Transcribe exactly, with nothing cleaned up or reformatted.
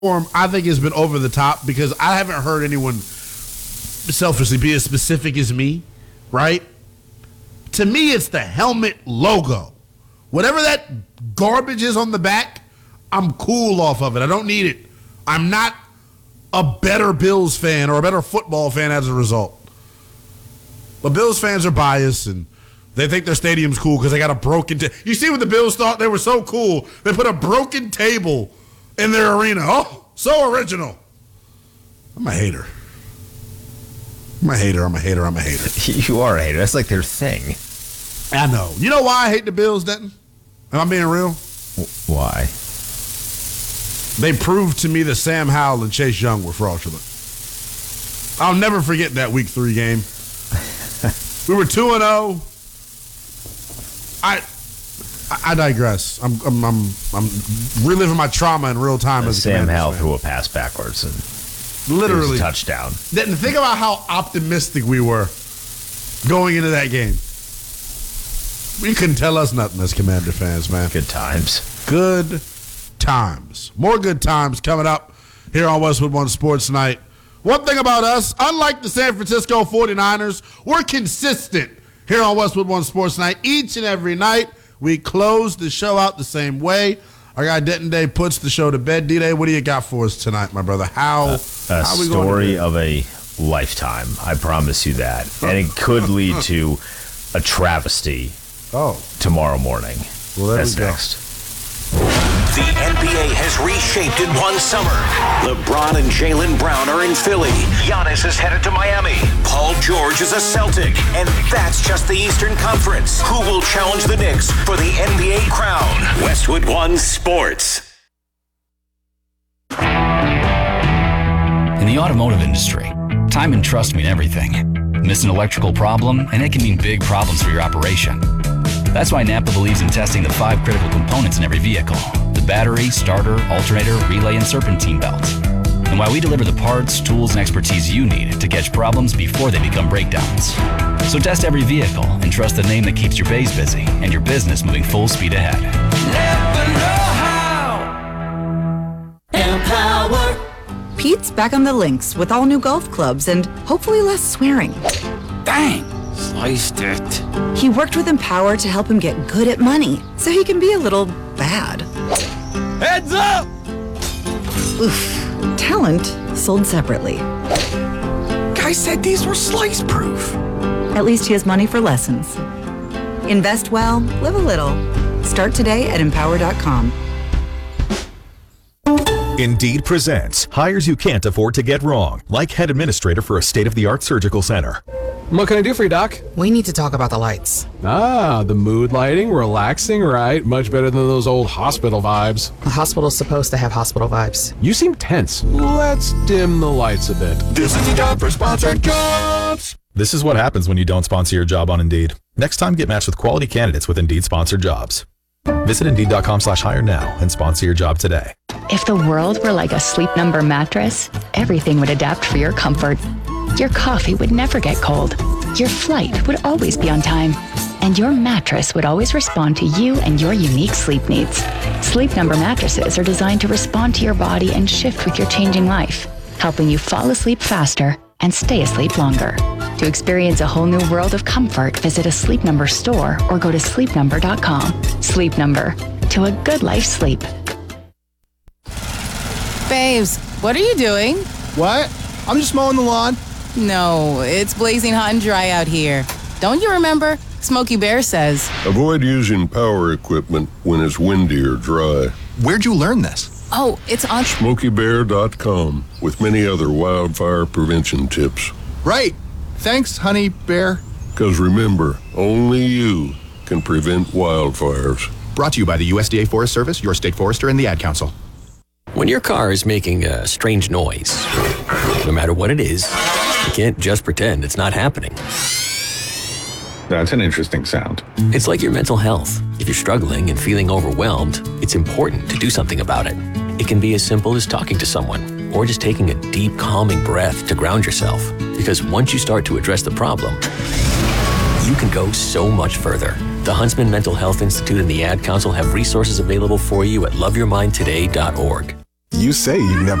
I think has been over the top because I haven't heard anyone selfishly be as specific as me, right? To me, it's the helmet logo. Whatever that garbage is on the back, I'm cool off of it. I don't need it. I'm not a better Bills fan or a better football fan as a result. But Bills fans are biased and they think their stadium's cool because they got a broken table. You see what the Bills thought? They were so cool. They put a broken table in their arena. Oh, so original. I'm a hater. I'm a hater. I'm a hater. I'm a hater. You are a hater. That's like their thing. I know. You know why I hate the Bills, Denton? Am I being real? Why? They proved to me that Sam Howell and Chase Young were fraudulent. I'll never forget that week three game. We were two and oh. I I digress. I'm I'm I'm, I'm reliving my trauma in real time as a Sam Howell fan. threw a pass backwards and literally it was a touchdown. Denton, think about how optimistic we were going into that game. We couldn't tell us nothing as Commander fans, man. Good times. Good times. More good times coming up here on Westwood One Sports Night. One thing about us, unlike the San Francisco forty-niners, we're consistent here on Westwood One Sports Night. Each and every night, we close the show out the same way. Our guy Denton Day puts the show to bed. D-Day, what do you got for us tonight, my brother? How, uh, a how are we story going of a lifetime. I promise you that. And it could lead to a travesty oh. tomorrow morning. Well, there That's we go. next. The N B A has reshaped in one summer. LeBron and Jaylen Brown are in Philly. Giannis is headed to Miami. Paul George is a Celtic. And that's just the Eastern Conference. Who will challenge the Knicks for the N B A crown? Westwood One Sports. In the automotive industry, time and trust mean everything. Miss an electrical problem, and it can mean big problems for your operation. That's why Napa believes in testing the five critical components in every vehicle: the battery, starter, alternator, relay, and serpentine belt. And why we deliver the parts, tools, and expertise you need to catch problems before they become breakdowns. So test every vehicle and trust the name that keeps your bays busy and your business moving full speed ahead. Never know how. Empower. Pete's back on the links with all new golf clubs and hopefully less swearing. Dang, sliced it. He worked with Empower to help him get good at money so he can be a little bad. Heads up! Oof. Talent sold separately. Guy said these were slice proof. At least he has money for lessons. Invest well, live a little. Start today at empower dot com. Indeed presents hires you can't afford to get wrong, like head administrator for a state-of-the-art surgical center. What can I do for you, Doc? We need to talk about the lights. Ah, the mood lighting, relaxing, right? Much better than those old hospital vibes. The hospital's supposed to have hospital vibes. You seem tense. Let's dim the lights a bit. This is the job for sponsored jobs. This is what happens when you don't sponsor your job on Indeed. Next time, get matched with quality candidates with Indeed sponsored jobs. Visit Indeed.com slash hire now and sponsor your job today. If the world were like a Sleep Number mattress, everything would adapt for your comfort. Your coffee would never get cold. Your flight would always be on time. And your mattress would always respond to you and your unique sleep needs. Sleep Number mattresses are designed to respond to your body and shift with your changing life, helping you fall asleep faster and stay asleep longer. To experience a whole new world of comfort, visit a Sleep Number store or go to sleep number dot com. Sleep Number. To a good life sleep. Babes, what are you doing? What? I'm just mowing the lawn. No, it's blazing hot and dry out here. Don't you remember? Smokey Bear says. Avoid using power equipment when it's windy or dry. Where'd you learn this? Oh, it's on smokey bear dot com with many other wildfire prevention tips. Right. Thanks, honey bear. Because remember, only you can prevent wildfires. Brought to you by the U S D A Forest Service, your state forester, and the Ad Council. When your car is making a strange noise, no matter what it is, you can't just pretend it's not happening. That's an interesting sound. It's like your mental health. If you're struggling and feeling overwhelmed, it's important to do something about it. It can be as simple as talking to someone or just taking a deep, calming breath to ground yourself. Because once you start to address the problem, you can go so much further. The Huntsman Mental Health Institute and the Ad Council have resources available for you at love your mind today dot org. You say you've never